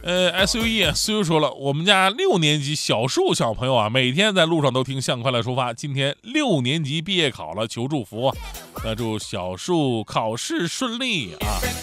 SUE 说了，我们家6年级小树小朋友啊，每天在路上都听向快乐出发，今天6年级毕业考了，求祝福啊！那祝小树考试顺利啊！